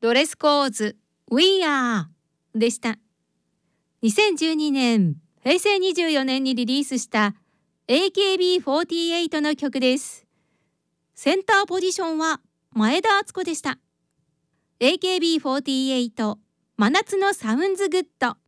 ドレスコーズ We Are でした。2012年、平成24年にリリースした AKB48 の曲です。センターポジションは前田敦子でした。AKB48 真夏のサウンズグッド。